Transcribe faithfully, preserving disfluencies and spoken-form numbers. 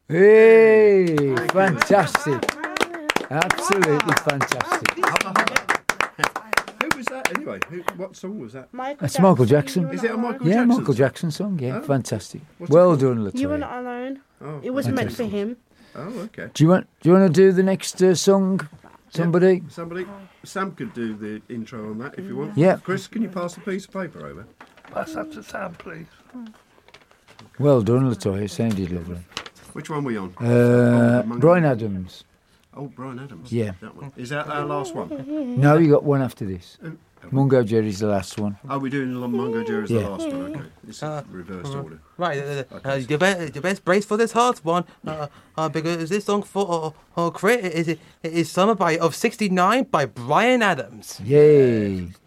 Hey, fantastic. Absolutely fantastic. Who was that anyway? Who, what song was that? Michael That's Michael Jackson. Is it a Michael Yeah, Jackson? Michael Jackson song, yeah. Oh. Fantastic. What's it Well called? done, You were Latoya. not alone. Oh, It was meant for him. Oh, okay. Do you want do you want to do the next uh, song? Somebody? Somebody, Sam could do the intro on that if you want. Yeah. Chris, can you pass a piece of paper over? Pass that to Sam, please. Well done, Latoya. Sounded lovely. Which one are we on? Uh, Oh, Monkey- Bryan Adams. Oh, Bryan Adams. Yeah. That one. Is that our last one? No, you got one after this. Oh, Mungo Jerry's the last one. Are we doing Mungo Jerry's Yeah. the last one? Okay. This is Uh, reversed uh, order. Right, uh, uh, Okay. the, best, the best brace for this hard one, uh, uh, because this song for uh, uh, Crit is it is Summer by of sixty-nine by Bryan Adams. Yay.